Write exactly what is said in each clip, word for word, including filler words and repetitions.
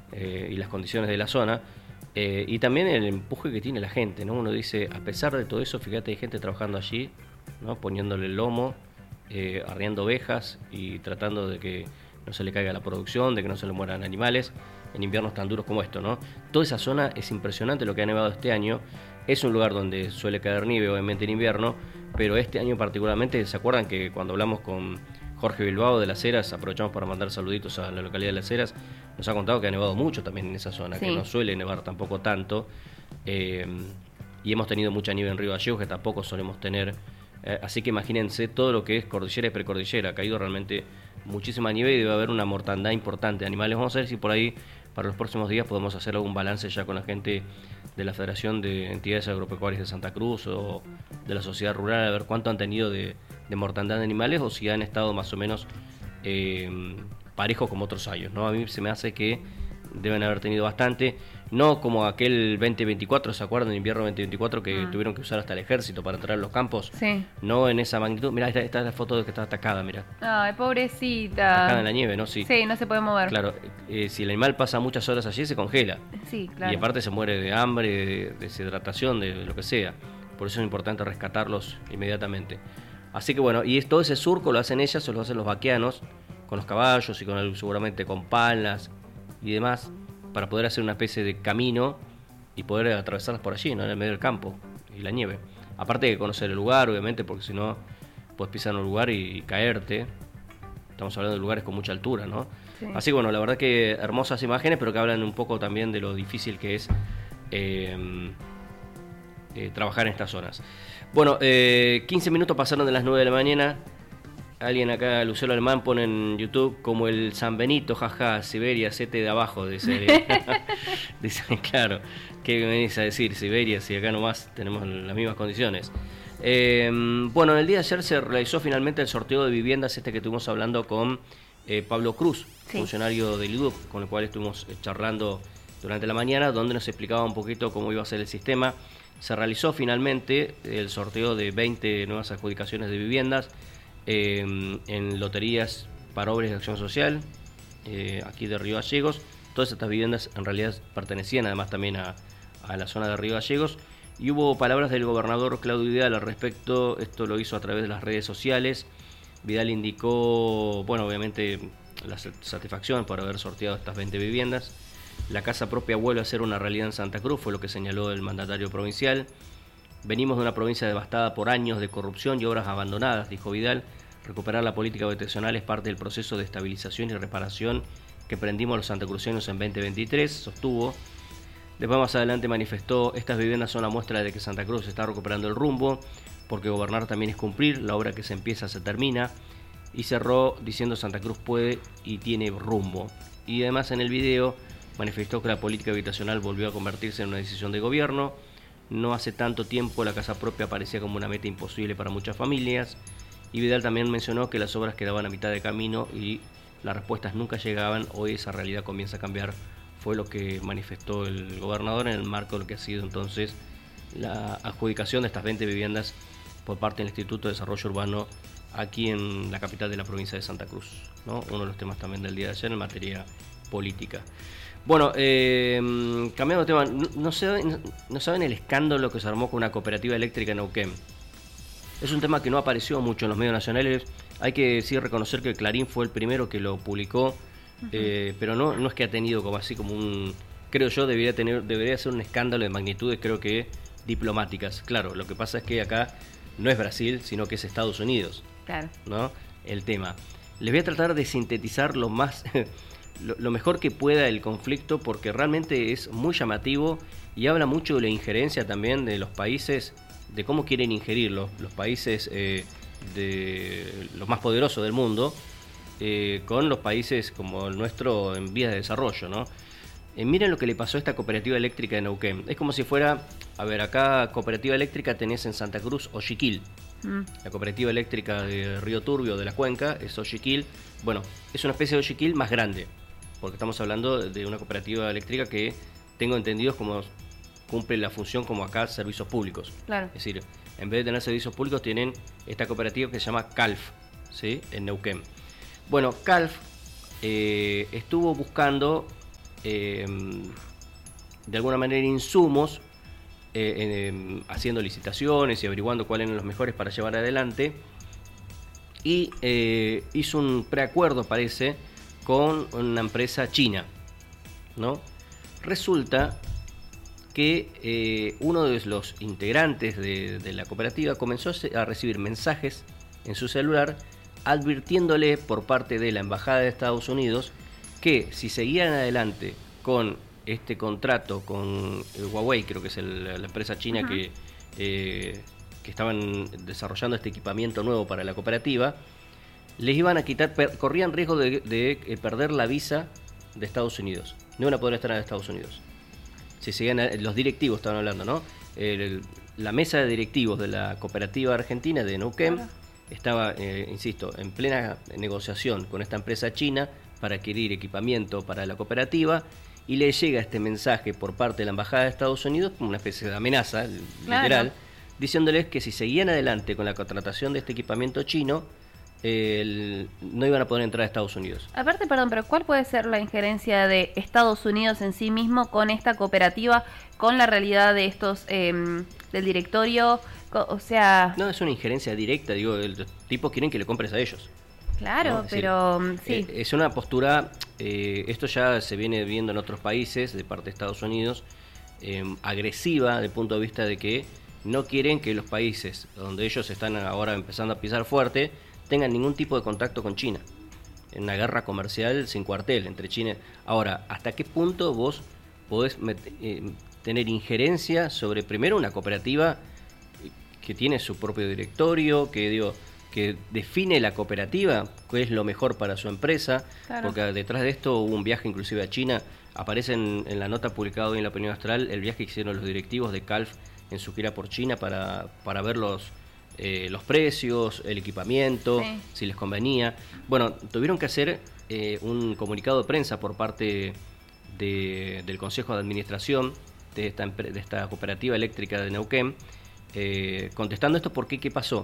eh, y las condiciones de la zona. Eh, y también el empuje que tiene la gente, ¿no? Uno dice, a pesar de todo eso, fíjate, hay gente trabajando allí, ¿no? Poniéndole el lomo, eh, arriando ovejas y tratando de que no se le caiga la producción, de que no se le mueran animales en inviernos tan duros como esto, ¿no? Toda esa zona es impresionante lo que ha nevado este año. Es un lugar donde suele caer nieve, obviamente, en invierno, pero este año particularmente, ¿se acuerdan que cuando hablamos con Jorge Bilbao de Las Heras, aprovechamos para mandar saluditos a la localidad de Las Heras, nos ha contado que ha nevado mucho también en esa zona, sí, que no suele nevar tampoco tanto, eh, y hemos tenido mucha nieve en Río Gallegos, que tampoco solemos tener, eh, así que imagínense todo lo que es cordillera y precordillera, ha caído realmente muchísima nieve y debe haber una mortandad importante de animales. Vamos a ver si por ahí para los próximos días podemos hacer algún balance ya con la gente de la Federación de Entidades Agropecuarias de Santa Cruz o de la Sociedad Rural, a ver cuánto han tenido de, de mortandad de animales o si han estado más o menos eh, parejos como otros años, ¿no? A mí se me hace que deben haber tenido bastante, no como aquel veinte veinticuatro, ¿se acuerdan? En invierno veinte veinticuatro que ah. tuvieron que usar hasta el ejército para entrar a los campos, sí. No en esa magnitud. Mirá, esta, esta es la foto de que está atacada, mirá. Ay, pobrecita. Atacada en la nieve, ¿no? Sí, sí, no se puede mover. Claro, eh, si el animal pasa muchas horas allí se congela. Sí, claro. Y aparte se muere de hambre, de deshidratación, de lo que sea. Por eso es importante rescatarlos inmediatamente. Así que bueno, y todo ese surco lo hacen ellas o lo hacen los vaqueanos, con los caballos y con el, seguramente con palas y demás, para poder hacer una especie de camino y poder atravesarlas por allí, ¿no? En el medio del campo y la nieve. Aparte de conocer el lugar, obviamente, porque si no puedes pisar un lugar y, y caerte. Estamos hablando de lugares con mucha altura, ¿no? Sí. Así que bueno, la verdad que hermosas imágenes, pero que hablan un poco también de lo difícil que es eh, eh, trabajar en estas zonas. Bueno, eh, quince minutos pasaron de las nueve de la mañana. Alguien acá, Lucero Alemán, pone en YouTube como el San Benito, jaja, Siberia, sete de abajo, dice. Dice, claro, ¿qué me venís a decir, Siberia, si acá nomás tenemos las mismas condiciones? Eh, bueno, en el día de ayer se realizó finalmente el sorteo de viviendas, este que estuvimos hablando con eh, Pablo Cruz, sí, funcionario del I D U C, con el cual estuvimos charlando durante la mañana, donde nos explicaba un poquito cómo iba a ser el sistema. Se realizó finalmente el sorteo de veinte nuevas adjudicaciones de viviendas, Eh, en loterías para obras de acción social, eh, aquí de Río Gallegos. Todas estas viviendas en realidad pertenecían además también a, a la zona de Río Gallegos, y hubo palabras del gobernador Claudio Vidal al respecto. Esto lo hizo a través de las redes sociales. Vidal indicó, bueno, obviamente la satisfacción por haber sorteado estas veinte viviendas. La casa propia vuelve a ser una realidad en Santa Cruz, fue lo que señaló el mandatario provincial. Venimos de una provincia devastada por años de corrupción y obras abandonadas, dijo Vidal. Recuperar la política habitacional es parte del proceso de estabilización y reparación que emprendimos los santacruceños en veinte veintitrés, sostuvo. Después más adelante manifestó, estas viviendas son la muestra de que Santa Cruz está recuperando el rumbo, porque gobernar también es cumplir, la obra que se empieza se termina. Y cerró diciendo Santa Cruz puede y tiene rumbo. Y además en el video manifestó que la política habitacional volvió a convertirse en una decisión de gobierno. No hace tanto tiempo la casa propia parecía como una meta imposible para muchas familias. Y Vidal también mencionó que las obras quedaban a mitad de camino y las respuestas nunca llegaban. Hoy esa realidad comienza a cambiar. Fue lo que manifestó el gobernador en el marco de lo que ha sido entonces la adjudicación de estas veinte viviendas por parte del Instituto de Desarrollo Urbano aquí en la capital de la provincia de Santa Cruz, ¿no? Uno de los temas también del día de ayer en materia política. Bueno, eh, cambiando de tema, no, no, saben, no saben el escándalo que se armó con una cooperativa eléctrica en Neuquén. Es un tema que no apareció mucho en los medios nacionales. Hay que sí reconocer que Clarín fue el primero que lo publicó, uh-huh. eh, pero no, no es que ha tenido como así como un... Creo yo debería tener debería ser un escándalo de magnitudes, creo que diplomáticas. Claro, lo que pasa es que acá no es Brasil, sino que es Estados Unidos. Claro. ¿No? El tema. Les voy a tratar de sintetizar lo más... Lo, lo mejor que pueda el conflicto, porque realmente es muy llamativo y habla mucho de la injerencia también de los países, de cómo quieren ingerir los, los países eh, de los más poderosos del mundo eh, con los países como el nuestro en vías de desarrollo, ¿no? Eh, miren lo que le pasó a esta cooperativa eléctrica de Neuquén. Es como si fuera, a ver, acá cooperativa eléctrica tenés en Santa Cruz Ochiquil. Mm. La cooperativa eléctrica de Río Turbio de la Cuenca es Ochiquil. Bueno, es una especie de Ochiquil más grande, porque estamos hablando de una cooperativa eléctrica que tengo entendido como cumple la función como acá servicios públicos. Claro. Es decir, en vez de tener servicios públicos tienen esta cooperativa que se llama Calf, ¿sí? En Neuquén. Bueno, Calf eh, estuvo buscando eh, de alguna manera insumos, eh, eh, haciendo licitaciones y averiguando cuáles eran los mejores para llevar adelante, y eh, hizo un preacuerdo, parece, con una empresa china, ¿no? Resulta que eh, uno de los integrantes de, de la cooperativa comenzó a recibir mensajes en su celular advirtiéndole por parte de la Embajada de Estados Unidos que si seguían adelante con este contrato con Huawei, creo que es el, la empresa china, uh-huh, que, eh, que estaban desarrollando este equipamiento nuevo para la cooperativa, les iban a quitar, per, corrían riesgo de, de, de perder la visa de Estados Unidos. No iban a poder estar en Estados Unidos. Si seguían, los directivos estaban hablando, ¿no? El, el, la mesa de directivos de la cooperativa argentina de Neuquén, claro, estaba, eh, insisto, en plena negociación con esta empresa china para adquirir equipamiento para la cooperativa, y le llega este mensaje por parte de la Embajada de Estados Unidos, como una especie de amenaza, claro, literal, diciéndoles que si seguían adelante con la contratación de este equipamiento chino, eh, el, no iban a poder entrar a Estados Unidos. Aparte, perdón, pero ¿cuál puede ser la injerencia de Estados Unidos en sí mismo con esta cooperativa, con la realidad de estos, eh, del directorio? O sea... No, es una injerencia directa, digo, los tipos quieren que le compres a ellos. Claro, ¿no? Decir, pero sí. Eh, es una postura, eh, esto ya se viene viendo en otros países, de parte de Estados Unidos, eh, agresiva, desde el punto de vista de que no quieren que los países donde ellos están ahora empezando a pisar fuerte tengan ningún tipo de contacto con China. En una guerra comercial sin cuartel entre China. Ahora, ¿hasta qué punto vos podés met- eh, tener injerencia sobre, primero, una cooperativa que tiene su propio directorio, que digo, que define la cooperativa, qué es lo mejor para su empresa? Claro. Porque detrás de esto hubo un viaje inclusive a China. Aparece en, en la nota publicada hoy en La Opinión Astral el viaje que hicieron los directivos de Calf en su gira por China para, para ver los, eh, los precios, el equipamiento, sí, si les convenía. Bueno, tuvieron que hacer eh, un comunicado de prensa por parte de, del Consejo de Administración de esta, de esta cooperativa eléctrica de Neuquén, eh, contestando esto porque ¿qué pasó?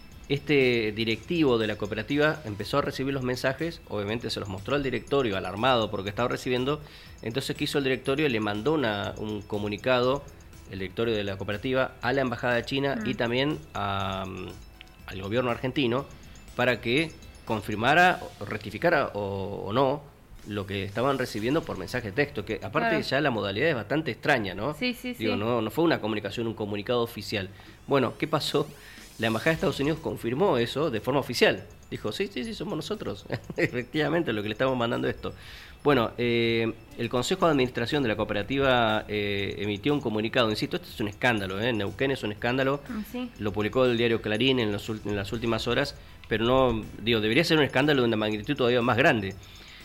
Este directivo de la cooperativa empezó a recibir los mensajes, obviamente se los mostró al directorio, alarmado porque estaba recibiendo. Entonces, ¿qué hizo el directorio? Le mandó una, un comunicado, el directorio de la cooperativa, a la Embajada de China mm. y también a, al gobierno argentino para que confirmara, rectificara o, o no lo que estaban recibiendo por mensaje de texto, que aparte claro, ya la modalidad es bastante extraña, ¿no? Sí, sí, Digo, sí. No, no fue una comunicación, un comunicado oficial. Bueno, ¿qué pasó? La Embajada de Estados Unidos confirmó eso de forma oficial. Dijo, sí, sí, sí, somos nosotros. Efectivamente, lo que le estamos mandando esto. Bueno, eh, el Consejo de Administración de la cooperativa eh, emitió un comunicado. Insisto, esto es un escándalo, ¿eh? Neuquén es un escándalo. Sí. Lo publicó el diario Clarín en, los, en las últimas horas, pero no, digo, debería ser un escándalo de una magnitud todavía más grande.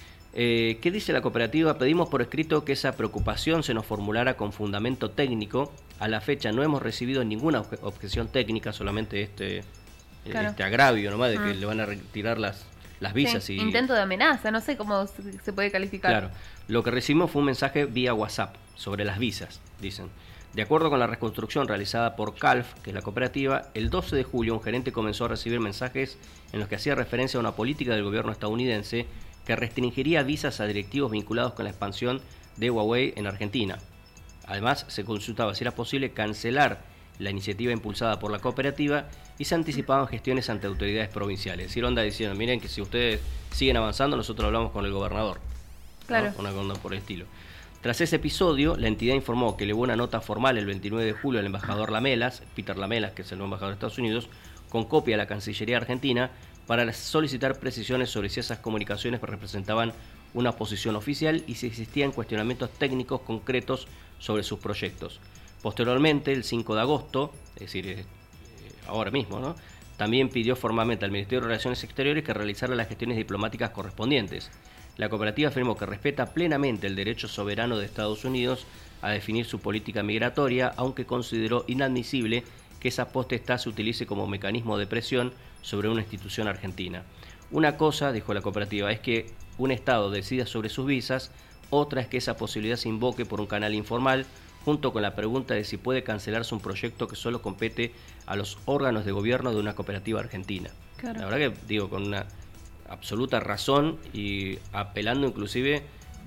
Eh, ¿Qué dice la cooperativa? Pedimos por escrito que esa preocupación se nos formulara con fundamento técnico. A la fecha no hemos recibido ninguna obje- objeción técnica, solamente este, claro, este agravio nomás de mm. que le van a retirar las, las visas. Sí, y intento de amenaza, no sé cómo se puede calificar. Claro, lo que recibimos fue un mensaje vía WhatsApp sobre las visas, dicen. De acuerdo con la reconstrucción realizada por Calf, que es la cooperativa, el doce de julio un gerente comenzó a recibir mensajes en los que hacía referencia a una política del gobierno estadounidense que restringiría visas a directivos vinculados con la expansión de Huawei en Argentina. Además, se consultaba si era posible cancelar la iniciativa impulsada por la cooperativa y se anticipaban gestiones ante autoridades provinciales. Es decir, onda diciendo, miren que si ustedes siguen avanzando, nosotros hablamos con el gobernador. Claro. ¿No? Una cosa por el estilo. Tras ese episodio, la entidad informó que elevó una nota formal el veintinueve de julio al embajador Lamelas, Peter Lamelas, que es el nuevo embajador de Estados Unidos, con copia a la Cancillería Argentina, para solicitar precisiones sobre si esas comunicaciones representaban una posición oficial y si existían cuestionamientos técnicos concretos sobre sus proyectos. Posteriormente, el cinco de agosto, es decir, eh, ahora mismo, ¿no?, también pidió formalmente al Ministerio de Relaciones Exteriores que realizara las gestiones diplomáticas correspondientes. La cooperativa afirmó que respeta plenamente el derecho soberano de Estados Unidos a definir su política migratoria, aunque consideró inadmisible que esa potestad se utilice como mecanismo de presión sobre una institución argentina. Una cosa, dijo la cooperativa, es que un Estado decida sobre sus visas, otra es que esa posibilidad se invoque por un canal informal, junto con la pregunta de si puede cancelarse un proyecto que solo compete a los órganos de gobierno de una cooperativa argentina. Claro. La verdad que, digo, con una absoluta razón y apelando inclusive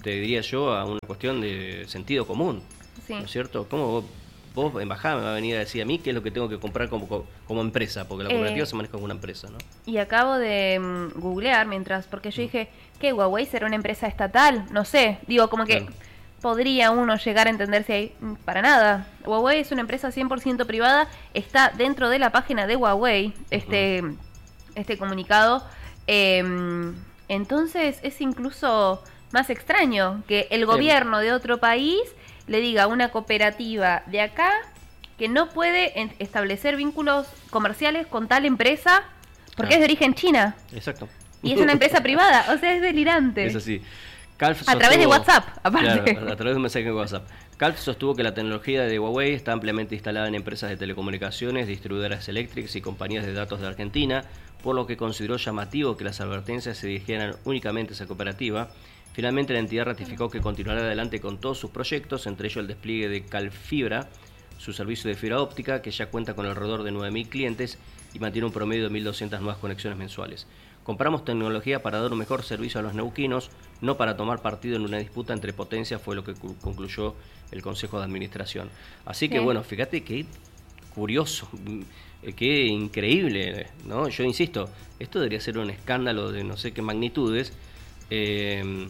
te diría yo, a una cuestión de sentido común, Sí. ¿no es cierto? ¿Cómo vos, vos, embajada, me va a venir a decir a mí qué es lo que tengo que comprar como, como empresa? Porque la cooperativa Eh, se maneja como una empresa, ¿no? Y acabo de mm, googlear mientras, porque yo dije, ¿qué? ¿Huawei será una empresa estatal? No sé, digo, como que Claro. podría uno llegar a entenderse ahí. Mm, Para nada. Huawei es una empresa cien por ciento privada, está dentro de la página de Huawei, este, este comunicado. Eh, entonces es incluso más extraño que el gobierno de otro país le diga a una cooperativa de acá que no puede en- establecer vínculos comerciales con tal empresa porque Claro. es de origen china Exacto. y es una empresa privada, o sea, es delirante. Es así. Calf A través de sostuvo- WhatsApp, aparte. Claro, a través de un mensaje de WhatsApp. Calf sostuvo que la tecnología de Huawei está ampliamente instalada en empresas de telecomunicaciones, distribuidoras eléctricas y compañías de datos de Argentina, por lo que consideró llamativo que las advertencias se dirigieran únicamente a esa cooperativa. Finalmente, la entidad ratificó que continuará adelante con todos sus proyectos, entre ellos el despliegue de Calfibra, su servicio de fibra óptica, que ya cuenta con alrededor de nueve mil clientes y mantiene un promedio de mil doscientas nuevas conexiones mensuales. Compramos tecnología para dar un mejor servicio a los neuquinos, no para tomar partido en una disputa entre potencias, fue lo que cu- concluyó el Consejo de Administración. Así que Sí. bueno, fíjate qué curioso, mm, eh, qué increíble, ¿no? Yo insisto, esto debería ser un escándalo de no sé qué magnitudes. eh,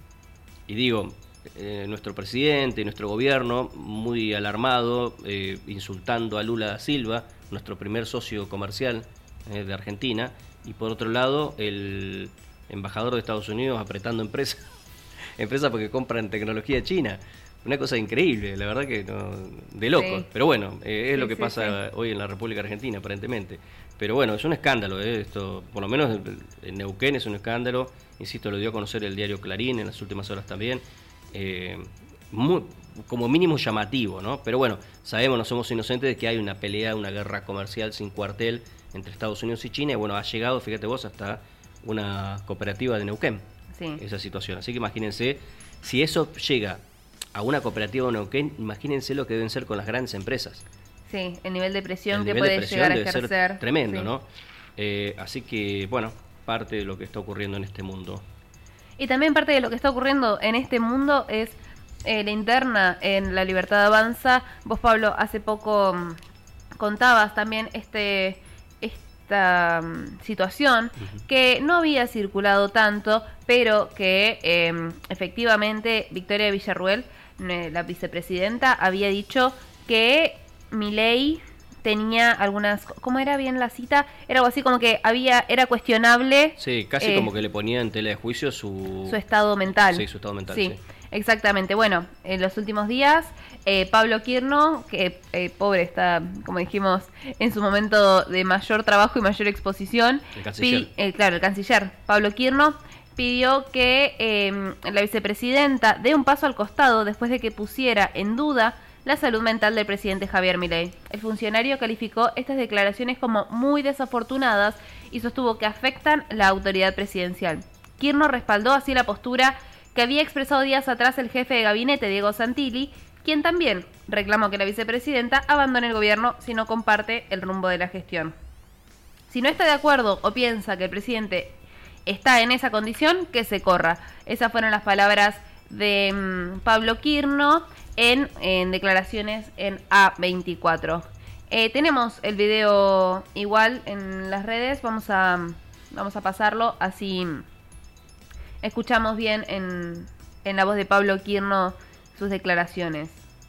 y digo, eh, nuestro presidente, nuestro gobierno, muy alarmado, eh, insultando a Lula da Silva, nuestro primer socio comercial eh, de Argentina, y por otro lado, el embajador de Estados Unidos apretando empresas, empresas porque compran tecnología china. Una cosa increíble, la verdad que no, de locos. Sí. Pero bueno, eh, es Sí, lo que sí, pasa hoy en la República Argentina, aparentemente. Pero bueno, es un escándalo, eh, esto, por lo menos en Neuquén es un escándalo. Insisto, lo dio a conocer el diario Clarín en las últimas horas también. Eh, muy, como mínimo llamativo, ¿no? Pero bueno, sabemos, no somos inocentes de que hay una pelea, una guerra comercial sin cuartel entre Estados Unidos y China. Y bueno, ha llegado, fíjate vos, hasta una cooperativa de Neuquén, Sí. esa situación. Así que imagínense, si eso llega a una cooperativa de Neuquén, imagínense lo que deben ser con las grandes empresas. Sí, el nivel de presión El que nivel de puede presión llegar a debe ser ejercer. tremendo, Sí. ¿no? Eh, así que, bueno, parte de lo que está ocurriendo en este mundo. Y también parte de lo que está ocurriendo en este mundo es eh, la interna en La Libertad Avanza. Vos, Pablo, hace poco mm, contabas también este esta mm, situación que no había circulado tanto, pero que eh, efectivamente Victoria Villarruel, eh, la vicepresidenta, había dicho que Milei tenía algunas, ¿cómo era bien la cita? Era algo así como que había, era cuestionable Sí, casi eh, como que le ponía en tela de juicio su... su estado mental. Sí, su estado mental, Sí, sí. exactamente. Bueno, en los últimos días, eh, Pablo Quirno, que eh, pobre está, como dijimos, en su momento de mayor trabajo y mayor exposición. El canciller. pi- eh, claro, el canciller Pablo Quirno pidió que eh, la vicepresidenta dé un paso al costado después de que pusiera en duda la salud mental del presidente Javier Milei. El funcionario calificó estas declaraciones como muy desafortunadas y sostuvo que afectan la autoridad presidencial. Quirno respaldó así la postura que había expresado días atrás el jefe de gabinete, Diego Santilli, quien también reclamó que la vicepresidenta abandone el gobierno si no comparte el rumbo de la gestión. Si no está de acuerdo o piensa que el presidente está en esa condición, que se corra. Esas fueron las palabras de mm, Pablo Quirno en, en declaraciones en A veinticuatro. Eh, tenemos el video igual en las redes, vamos a, vamos a pasarlo, así escuchamos bien en, en la voz de Pablo Quirno sus declaraciones.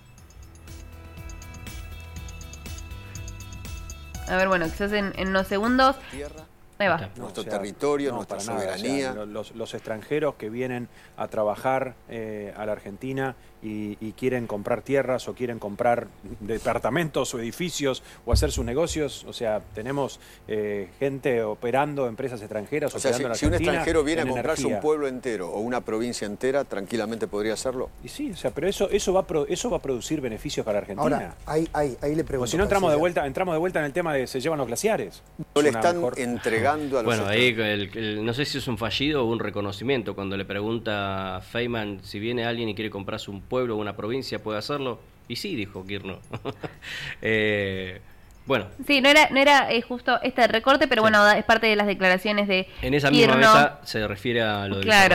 A ver, bueno, quizás en, en unos segundos. Tierra, Ahí va. Ahí está. nuestro O sea, territorio, no, nuestra para nada. O sea, soberanía. lo- los, los extranjeros que vienen a trabajar eh, a la Argentina y, y quieren comprar tierras o quieren comprar departamentos o edificios o hacer sus negocios, o sea, tenemos eh, gente operando, empresas extranjeras O sea, operando si, en la si un Argentina extranjero viene a en comprarse energía. un pueblo entero o una provincia entera, tranquilamente podría hacerlo. Y sí, o sea, pero eso eso va a pro- eso va a producir beneficios para la Argentina. Ahora, ahí, ahí, ahí le pregunto. o si no entramos de canciller. vuelta, entramos de vuelta en el tema de se llevan los glaciares. No le Es una están mejor- entregando a los Bueno, ahí extranjeros. el- el- no sé si es un fallido o un reconocimiento. Cuando le pregunta a Feynman si viene alguien y quiere comprarse un pueblo o una provincia, ¿puede hacerlo? Y sí, dijo Quirno. eh, bueno, Sí, no era, no era eh, justo este recorte, pero Sí. bueno, da- es parte de las declaraciones de en esa misma Quirno. mesa se refiere a lo del Claro, Bizarro, ¿no?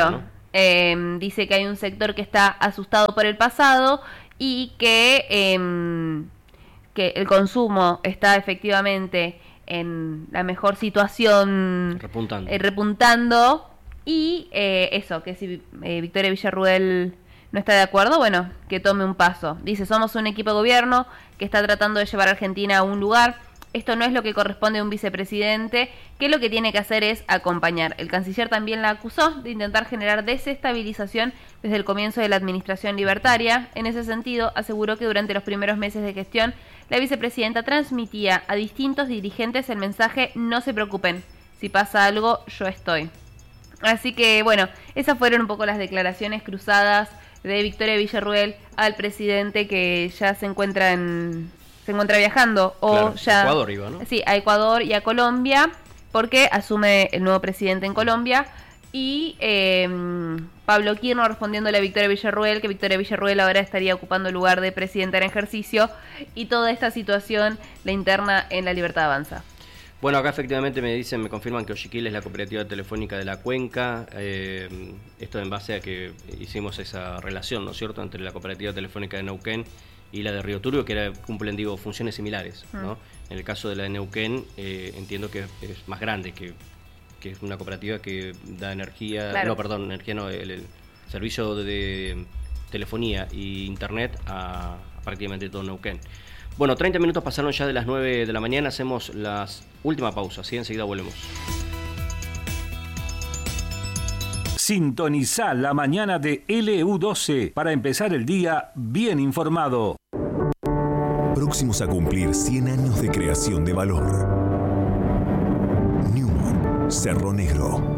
Eh, dice que hay un sector que está asustado por el pasado y que, eh, que el consumo está efectivamente en la mejor situación, repuntando, eh, repuntando y eh, eso, que si eh, Victoria Villarruel no está de acuerdo, bueno, que tome un paso. Dice, somos un equipo de gobierno que está tratando de llevar a Argentina a un lugar. Esto no es lo que corresponde a un vicepresidente, que lo que tiene que hacer es acompañar. El canciller también la acusó de intentar generar desestabilización desde el comienzo de la administración libertaria. En ese sentido, aseguró que durante los primeros meses de gestión, la vicepresidenta transmitía a distintos dirigentes el mensaje: no se preocupen, si pasa algo, yo estoy. Así que, bueno, esas fueron un poco las declaraciones cruzadas de Victoria Villarruel al presidente, que ya se encuentra en... se encuentra viajando o claro, ya Ecuador iba, ¿no? Sí, a Ecuador y a Colombia, porque asume el nuevo presidente en Colombia. Y eh, Pablo Quirno respondiéndole a Victoria Villarruel, que Victoria Villarruel ahora estaría ocupando el lugar de presidenta en ejercicio, y toda esta situación la interna en La Libertad Avanza. Bueno, acá efectivamente me dicen, me confirman que Ochiquil es la cooperativa telefónica de la Cuenca. Eh, esto en base a que hicimos esa relación, ¿no es cierto?, entre la cooperativa telefónica de Neuquén y la de Río Turbio, que era, cumplen, digo, funciones similares, ¿no? Mm. En el caso de la de Neuquén, eh, entiendo que es más grande, que, que es una cooperativa que da energía, claro. no, perdón, energía no, el, el servicio de telefonía e internet a, a prácticamente todo Neuquén. Bueno, treinta minutos pasaron ya de las nueve de la mañana, hacemos la última pausa, ¿sí? Enseguida volvemos. Sintoniza la mañana de L U doce para empezar el día bien informado. Próximos a cumplir cien años de creación de valor. Newman, Cerro Negro.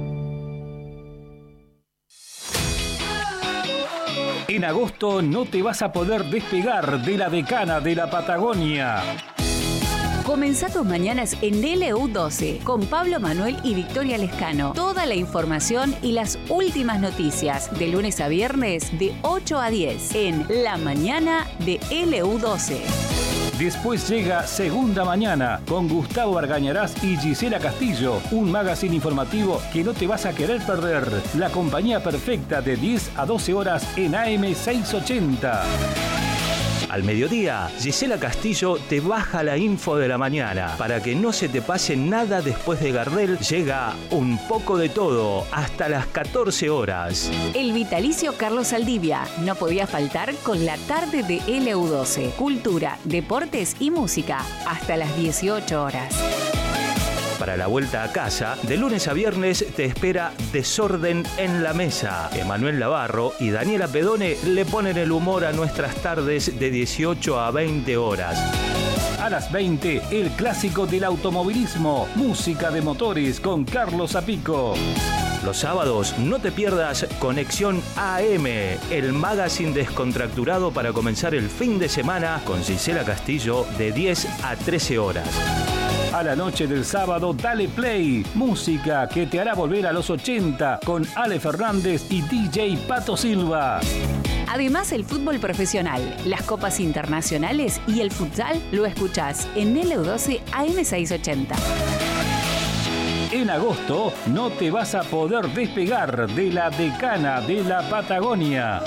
En agosto no te vas a poder despegar de la decana de la Patagonia. Comenzá tus mañanas en L U doce con Pablo Manuel y Victoria Lescano. Toda la información y las últimas noticias de lunes a viernes de ocho a diez en La Mañana de L U doce. Después llega Segunda Mañana con Gustavo Argañarás y Gisela Castillo, un magazine informativo que no te vas a querer perder. La compañía perfecta de diez a doce horas en A M seiscientos ochenta. Al mediodía, Gisela Castillo te baja la info de la mañana. Para que no se te pase nada después de Gardel, llega Un poco de todo hasta las catorce horas. El vitalicio Carlos Saldivia no podía faltar con la tarde de L U doce. Cultura, deportes y música hasta las dieciocho horas. Para la vuelta a casa, de lunes a viernes te espera Desorden en la Mesa. Emanuel Navarro y Daniela Pedone le ponen el humor a nuestras tardes de dieciocho a veinte horas. A las veinte, el clásico del automovilismo, música de motores con Carlos Zapico. Los sábados no te pierdas Conexión A M, el magazine descontracturado para comenzar el fin de semana con Gisela Castillo de diez a trece horas. A la noche del sábado, dale play, música que te hará volver a los ochenta con Ale Fernández y D J Pato Silva. Además, el fútbol profesional, las copas internacionales y el futsal lo escuchás en L U doce A M seiscientos ochenta. En agosto no te vas a poder despegar de la decana de la Patagonia.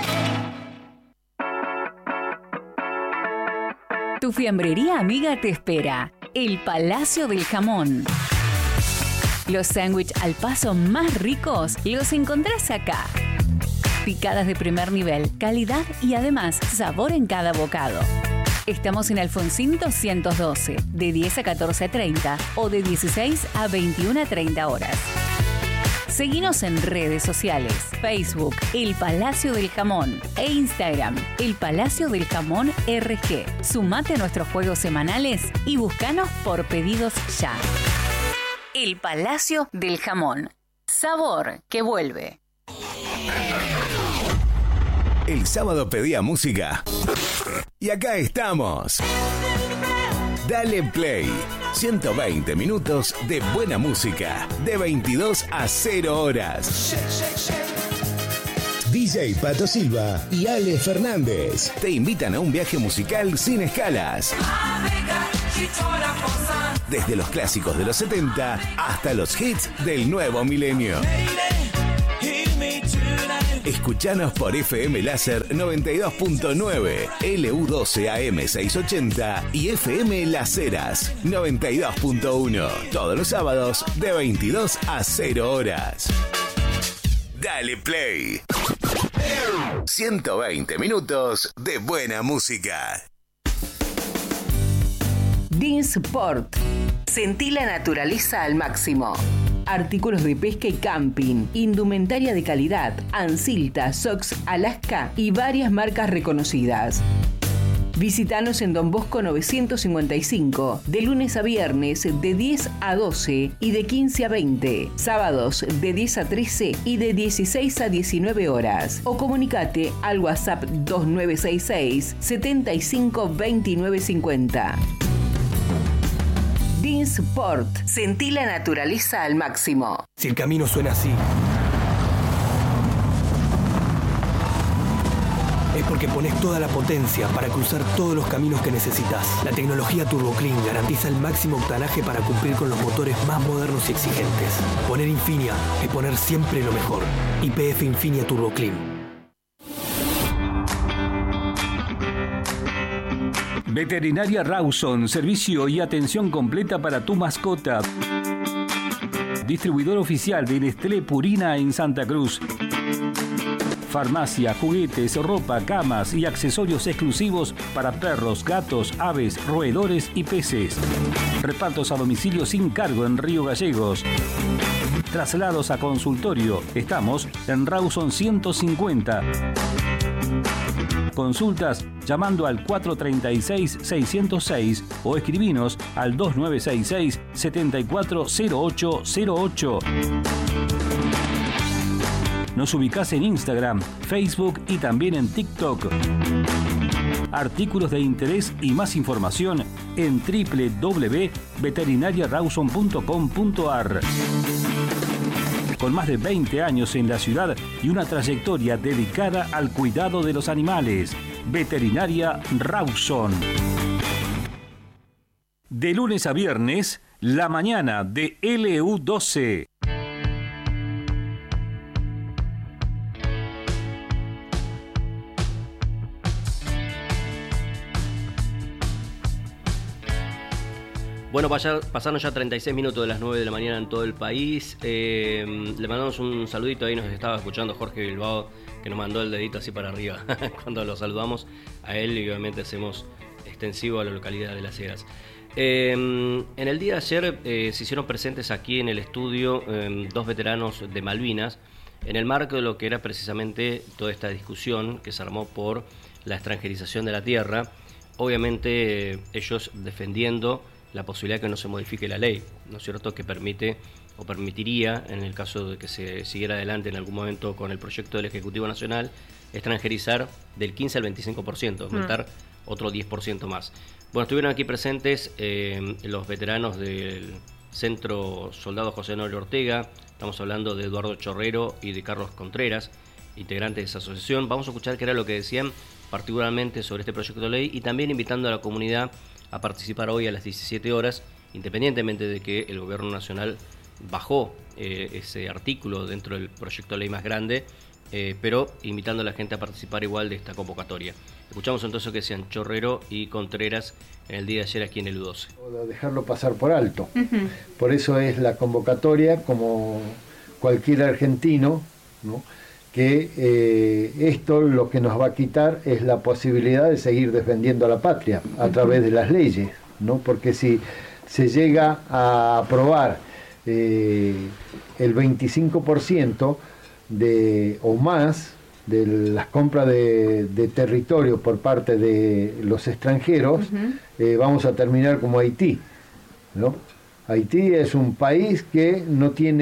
Tu fiambrería amiga te espera. El Palacio del Jamón. Los sándwiches al paso más ricos los encontrás acá. Picadas de primer nivel, calidad y además sabor en cada bocado. Estamos en Alfonsín doscientos doce, de diez a catorce treinta o de dieciséis a veintiuna treinta horas. Seguinos en redes sociales, Facebook, El Palacio del Jamón e Instagram, El Palacio del Jamón R G. Sumate a nuestros juegos semanales y búscanos por pedidos ya. El Palacio del Jamón. Sabor que vuelve. El sábado pedía música. Y acá estamos. Dale Play. ciento veinte minutos de buena música. De veintidós a cero horas. D J Pato Silva y Ale Fernández te invitan a un viaje musical sin escalas. Desde los clásicos de los setenta hasta los hits del nuevo milenio. Escuchanos por F M Láser noventa y dos punto nueve, L U doce A M seiscientos ochenta y F M Las Heras noventa y dos punto uno. Todos los sábados de veintidós a cero horas. Dale Play. ciento veinte minutos de buena música. Dinsport. Sentí la naturaleza al máximo. Artículos de pesca y camping, indumentaria de calidad, Ansilta, Sox, Alaska y varias marcas reconocidas. Visítanos en Don Bosco novecientos cincuenta y cinco, de lunes a viernes de diez a doce y de quince a veinte, sábados de diez a trece y de dieciséis a diecinueve horas. O comunicate al WhatsApp dos nueve seis seis, setenta y cinco veintinueve cincuenta. Dinsport. Sentí la naturaleza al máximo. Si el camino suena así, es porque pones toda la potencia para cruzar todos los caminos que necesitas. La tecnología Turbo Clean garantiza el máximo octanaje para cumplir con los motores más modernos y exigentes. Poner Infinia es poner siempre lo mejor. Y P F Infinia Turbo Clean. Veterinaria Rawson, servicio y atención completa para tu mascota. Distribuidor oficial de Nestlé Purina en Santa Cruz. Farmacia, juguetes, ropa, camas y accesorios exclusivos para perros, gatos, aves, roedores y peces. Repartos a domicilio sin cargo en Río Gallegos. Traslados a consultorio. Estamos en Rawson ciento cincuenta. Consultas llamando al cuatro tres seis, seis cero seis o escribinos al dos nueve seis seis, siete cuatro cero ocho cero ocho. Nos ubicás en Instagram, Facebook y también en TikTok. Artículos de interés y más información en doble u doble u doble u punto veterinaria rawson punto com punto a r. Con más de veinte años en la ciudad y una trayectoria dedicada al cuidado de los animales. Veterinaria Rawson. De lunes a viernes, la mañana de L U doce. Bueno, pasaron ya treinta y seis minutos de las nueve de la mañana en todo el país. Eh, le mandamos un saludito, ahí nos estaba escuchando Jorge Bilbao, que nos mandó el dedito así para arriba cuando lo saludamos a él, y obviamente hacemos extensivo a la localidad de Las Heras. Eh, en el día de ayer eh, se hicieron presentes aquí en el estudio eh, dos veteranos de Malvinas, en el marco de lo que era precisamente toda esta discusión que se armó por la extranjerización de la tierra. Obviamente eh, ellos defendiendo la posibilidad de que no se modifique la ley, ¿no es cierto?, que permite o permitiría, en el caso de que se siguiera adelante en algún momento con el proyecto del Ejecutivo Nacional, extranjerizar del quince al veinticinco por ciento, aumentar mm. otro diez por ciento más. Bueno, estuvieron aquí presentes eh, los veteranos del Centro Soldado José Honorio Ortega, estamos hablando de Eduardo Chorrero y de Carlos Contreras, integrantes de esa asociación. Vamos a escuchar qué era lo que decían particularmente sobre este proyecto de ley y también invitando a la comunidad a participar hoy a las diecisiete horas, independientemente de que el Gobierno Nacional bajó eh, ese artículo dentro del proyecto de ley más grande, eh, pero invitando a la gente a participar igual de esta convocatoria. Escuchamos entonces lo que decían Chorrero y Contreras en el día de ayer aquí en el U doce. Dejarlo pasar por alto. Uh-huh. Por eso es la convocatoria, como cualquier argentino, ¿no?, que eh, esto lo que nos va a quitar es la posibilidad de seguir defendiendo a la patria a través de las leyes, ¿no? Porque si se llega a aprobar eh, el veinticinco por ciento de, o más de las compras de, de territorio por parte de los extranjeros, uh-huh. eh, vamos a terminar como Haití, ¿no? Haití es un país que no tiene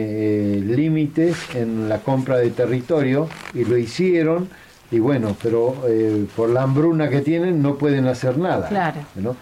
eh, límites en la compra de territorio y lo hicieron, y bueno, pero eh, por la hambruna que tienen no pueden hacer nada. Claro. ¿No?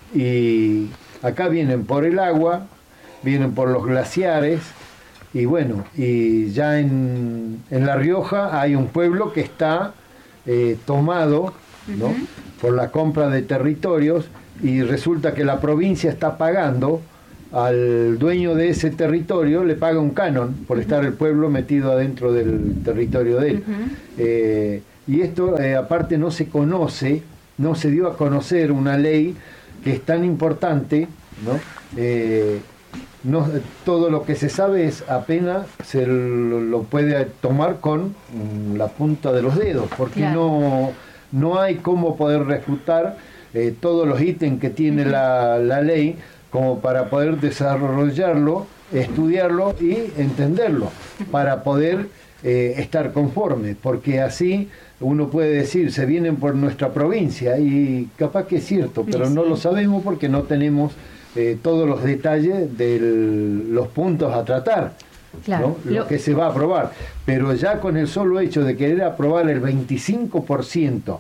Y acá vienen por el agua, vienen por los glaciares, y bueno, y ya en, en La Rioja hay un pueblo que está eh, tomado, ¿no?, uh-huh. por la compra de territorios, y resulta que la provincia está pagando al dueño de ese territorio le paga un canon por uh-huh. estar el pueblo metido adentro del territorio de él. Uh-huh. Eh, y esto eh, aparte no se conoce, no se dio a conocer una ley que es tan importante, ¿no? Eh, no todo lo que se sabe es apenas se lo, lo puede tomar con mm, la punta de los dedos, porque claro. no, no hay cómo poder refutar eh, todos los ítems que tiene uh-huh. la, la ley, como para poder desarrollarlo, estudiarlo y entenderlo, para poder eh, estar conforme, porque así uno puede decir, se vienen por nuestra provincia, y capaz que es cierto, pero no lo sabemos porque no tenemos eh, todos los detalles de los puntos a tratar, claro, ¿no? lo, lo que se va a aprobar. Pero ya con el solo hecho de querer aprobar el veinticinco por ciento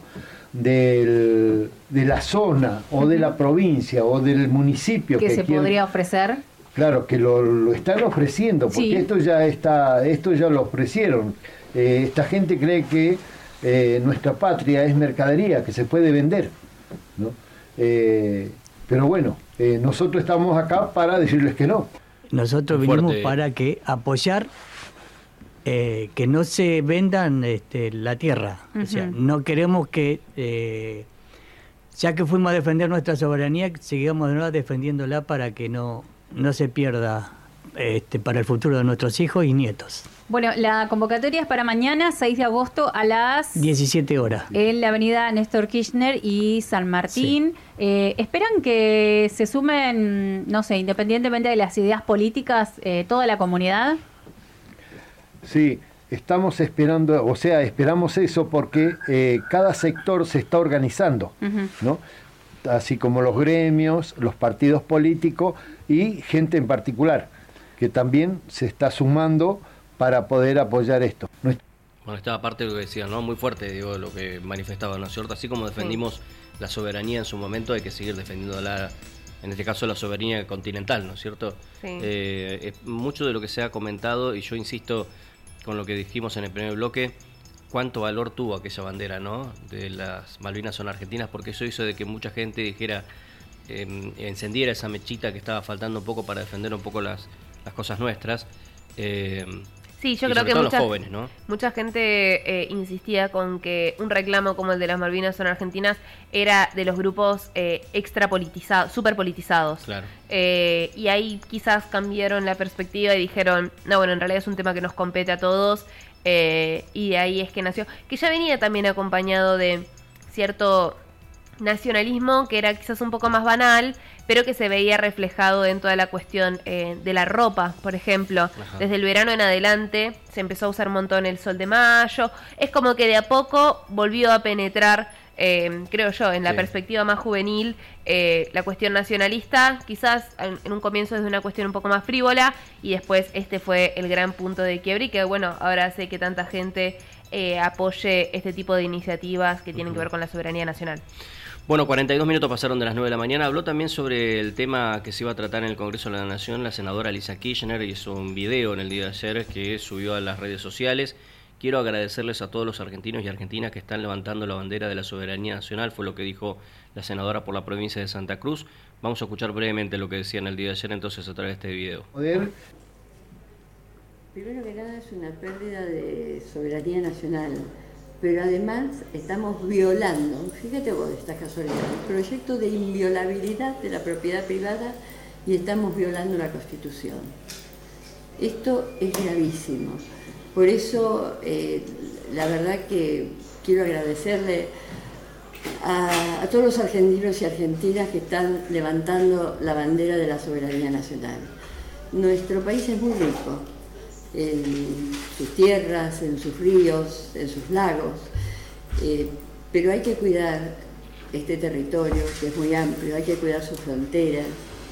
del, de la zona o uh-huh. de la provincia o del municipio que, que se quiere, podría ofrecer, claro, que lo, lo están ofreciendo, porque sí. esto ya está, esto ya lo ofrecieron. Eh, esta gente cree que eh, nuestra patria es mercadería que se puede vender, ¿no? Eh, pero bueno, eh, nosotros estamos acá para decirles que no. Nosotros Muy vinimos fuerte. para que apoyar eh, que no se vendan este, la tierra. Uh-huh. O sea, no queremos que, eh, ya que fuimos a defender nuestra soberanía, sigamos de nuevo defendiéndola para que no, no se pierda este, para el futuro de nuestros hijos y nietos. Bueno, la convocatoria es para mañana, seis de agosto, a las diecisiete horas. En la avenida Néstor Kirchner y San Martín. Sí. Eh, ¿Esperan que se sumen, no sé, independientemente de las ideas políticas, eh, toda la comunidad? Sí, estamos esperando, o sea, esperamos eso porque eh, cada sector se está organizando, uh-huh. ¿no? Así como los gremios, los partidos políticos y gente en particular, que también se está sumando para poder apoyar esto. Bueno, estaba parte de lo que decían, ¿no? Muy fuerte, digo, lo que manifestaban, ¿no es cierto? Así como defendimos sí. la soberanía en su momento, hay que seguir defendiéndola, en este caso la soberanía continental, ¿no es cierto? Sí. Eh, es mucho de lo que se ha comentado, y yo insisto con lo que dijimos en el primer bloque, cuánto valor tuvo aquella bandera, ¿no? De las Malvinas son argentinas, porque eso hizo de que mucha gente dijera, eh, encendiera esa mechita que estaba faltando un poco para defender un poco las, las cosas nuestras. Eh, Sí, yo creo que mucha, jóvenes, ¿no? mucha gente eh, insistía con que un reclamo como el de las Malvinas son argentinas era de los grupos eh, extra politizados, super politizados. Claro. Eh, y ahí quizás cambiaron la perspectiva y dijeron, no, bueno, en realidad es un tema que nos compete a todos, eh, y de ahí es que nació, que ya venía también acompañado de cierto nacionalismo que era quizás un poco más banal, pero que se veía reflejado en toda la cuestión eh, de la ropa, por ejemplo. Ajá. Desde el verano en adelante se empezó a usar un montón el sol de mayo. Es como que de a poco volvió a penetrar, eh, creo yo, en la sí. perspectiva más juvenil, eh, la cuestión nacionalista, quizás en, en un comienzo desde una cuestión un poco más frívola, y después este fue el gran punto de quiebre, y que bueno, ahora hace que tanta gente eh, apoye este tipo de iniciativas que tienen uh-huh. que ver con la soberanía nacional. Bueno, cuarenta y dos minutos pasaron de las nueve de la mañana. Habló también sobre el tema que se iba a tratar en el Congreso de la Nación la senadora Lisa Kirchner. Hizo un video en el día de ayer que subió a las redes sociales. Quiero agradecerles a todos los argentinos y argentinas que están levantando la bandera de la soberanía nacional, fue lo que dijo la senadora por la provincia de Santa Cruz. Vamos a escuchar brevemente lo que decía en el día de ayer entonces a través de este video. Poder. Primero que nada es una pérdida de soberanía nacional. Pero además estamos violando, fíjate vos esta casualidad, el proyecto de inviolabilidad de la propiedad privada, y estamos violando la Constitución. Esto es gravísimo. Por eso, eh, la verdad que quiero agradecerle a, a todos los argentinos y argentinas que están levantando la bandera de la soberanía nacional. Nuestro país es muy rico en sus tierras, en sus ríos, en sus lagos, eh, pero hay que cuidar este territorio que es muy amplio, hay que cuidar sus fronteras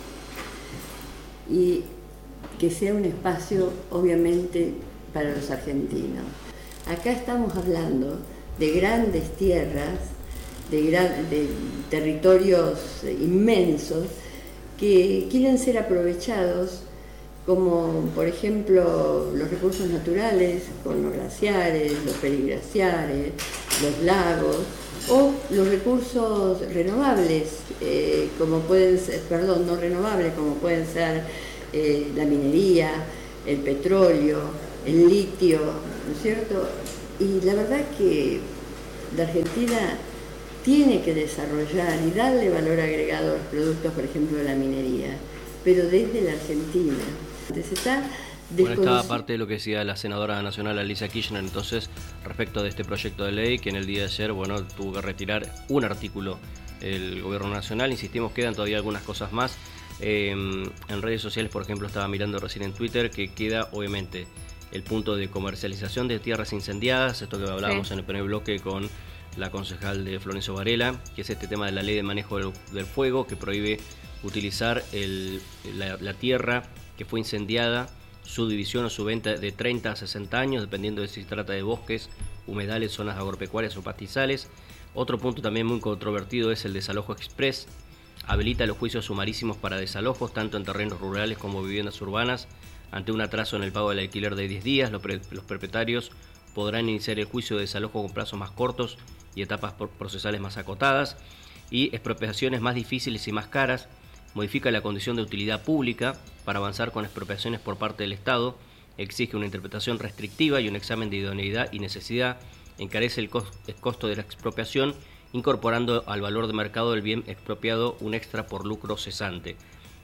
y que sea un espacio obviamente para los argentinos. Acá estamos hablando de grandes tierras, de, gran, de territorios inmensos que quieren ser aprovechados, como por ejemplo los recursos naturales, con los glaciares, los periglaciares, los lagos, O los recursos renovables, eh, como pueden ser, perdón, no renovables, como pueden ser eh, la minería, el petróleo, el litio, ¿no es cierto? Y la verdad es que la Argentina tiene que desarrollar y darle valor agregado a los productos, por ejemplo, de la minería, pero desde la Argentina. Entonces está Bueno, estaba parte de lo que decía la senadora nacional Alicia Kirchner, entonces, respecto de este proyecto de ley, que en el día de ayer, bueno, tuvo que retirar un artículo el gobierno nacional. Insistimos, quedan todavía algunas cosas más. Eh, en redes sociales, por ejemplo, estaba mirando recién en Twitter, que queda, obviamente, el punto de comercialización de tierras incendiadas, esto que hablábamos sí. en el primer bloque con la concejal de Florencio Varela, que es este tema de la ley de manejo del, del fuego, que prohíbe utilizar el, la, la tierra que fue incendiada, su división o su venta de treinta a sesenta años, dependiendo de si se trata de bosques, humedales, zonas agropecuarias o pastizales. Otro punto también muy controvertido es el desalojo express. Habilita los juicios sumarísimos para desalojos, tanto en terrenos rurales como viviendas urbanas. Ante un atraso en el pago del alquiler de diez días, los, pre- los propietarios podrán iniciar el juicio de desalojo con plazos más cortos y etapas procesales más acotadas. Y expropiaciones más difíciles y más caras. Modifica la condición de utilidad pública para avanzar con expropiaciones por parte del Estado. Exige una interpretación restrictiva y un examen de idoneidad y necesidad. Encarece el, cos- el costo de la expropiación, incorporando al valor de mercado del bien expropiado un extra por lucro cesante.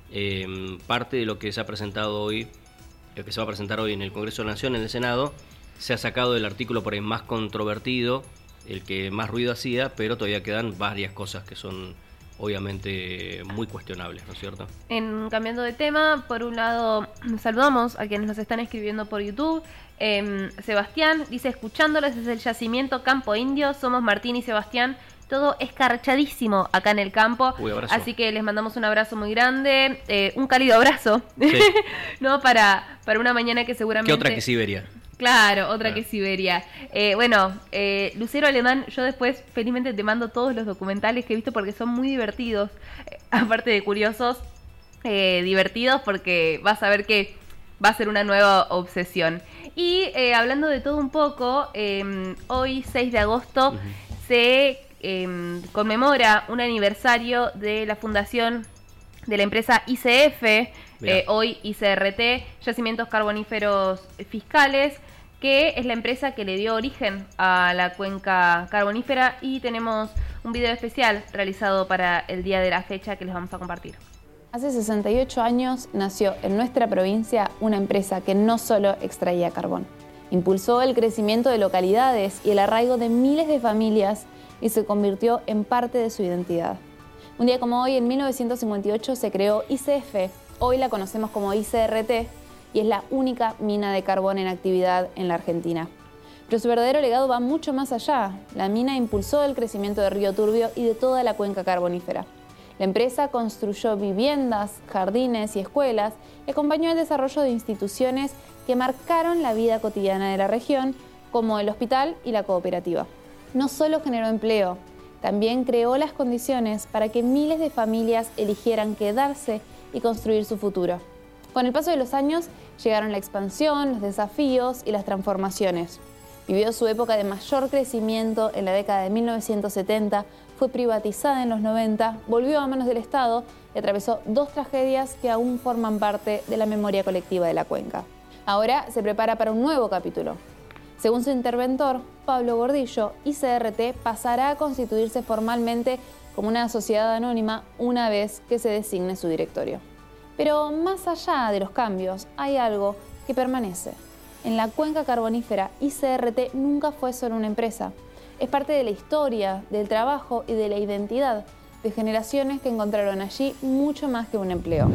Eh, parte de lo que se ha presentado hoy, lo que se va a presentar hoy en el Congreso de la Nación, en el Senado, se ha sacado del artículo por ahí más controvertido, el que más ruido hacía, pero todavía quedan varias cosas que son obviamente muy cuestionables, ¿no es cierto? En cambiando de tema, por un lado saludamos a quienes nos están escribiendo por YouTube. eh, Sebastián dice, escuchándoles desde el yacimiento Campo Indio, somos Martín y Sebastián, todo escarchadísimo acá en el campo. Uy, así que les mandamos un abrazo muy grande, eh, un cálido abrazo, sí. ¿no? Para, para una mañana que seguramente... ¿Qué otra que Siberia? Claro, otra ah. que Siberia. Eh, bueno, eh, Lucero Alemán, yo después felizmente te mando todos los documentales que he visto porque son muy divertidos, eh, aparte de curiosos, eh, divertidos porque vas a ver que va a ser una nueva obsesión. Y eh, hablando de todo un poco, eh, hoy seis de agosto uh-huh. se eh, conmemora un aniversario de la fundación de la empresa I C F, eh, hoy I C R T, Yacimientos Carboníferos Fiscales, que es la empresa que le dio origen a la cuenca carbonífera, y tenemos un video especial realizado para el día de la fecha que les vamos a compartir. Hace sesenta y ocho años nació en nuestra provincia una empresa que no solo extraía carbón, impulsó el crecimiento de localidades y el arraigo de miles de familias y se convirtió en parte de su identidad. Un día como hoy, en mil novecientos cincuenta y ocho, se creó I C F, hoy la conocemos como I C R T, y es la única mina de carbón en actividad en la Argentina. Pero su verdadero legado va mucho más allá. La mina impulsó el crecimiento de Río Turbio y de toda la cuenca carbonífera. La empresa construyó viviendas, jardines y escuelas y acompañó el desarrollo de instituciones que marcaron la vida cotidiana de la región, como el hospital y la cooperativa. No solo generó empleo, también creó las condiciones para que miles de familias eligieran quedarse y construir su futuro. Con el paso de los años llegaron la expansión, los desafíos y las transformaciones. Vivió su época de mayor crecimiento en la década de mil novecientos setenta, fue privatizada en los noventa, volvió a manos del Estado y atravesó dos tragedias que aún forman parte de la memoria colectiva de la cuenca. Ahora se prepara para un nuevo capítulo. Según su interventor, Pablo Gordillo, I C R T pasará a constituirse formalmente como una sociedad anónima una vez que se designe su directorio. Pero más allá de los cambios, hay algo que permanece. En la cuenca carbonífera, I C R T nunca fue solo una empresa. Es parte de la historia, del trabajo y de la identidad de generaciones que encontraron allí mucho más que un empleo.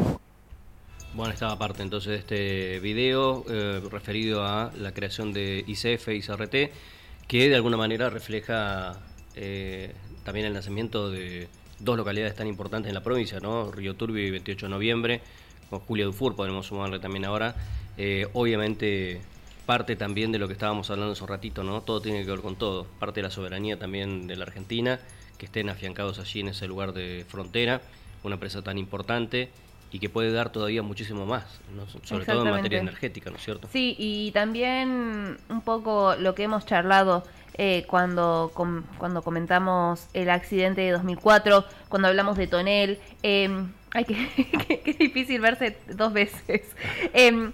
Bueno, estaba parte entonces de este video eh, referido a la creación de I C F, I C R T, que de alguna manera refleja eh, también el nacimiento de dos localidades tan importantes en la provincia, ¿no? Río Turbio y veintiocho de noviembre, con Julia Dufour, podemos sumarle también ahora. Eh, obviamente parte también de lo que estábamos hablando hace un ratito, ¿no? Todo tiene que ver con todo, parte de la soberanía también de la Argentina, que estén afiancados allí en ese lugar de frontera, una empresa tan importante y que puede dar todavía muchísimo más, ¿no? Sobre todo en materia energética, ¿no es cierto? Sí, y también un poco lo que hemos charlado eh, cuando, com, cuando comentamos el accidente de dos mil cuatro, cuando hablamos de Tonel. Eh, ay, qué, qué difícil verse dos veces. Eh,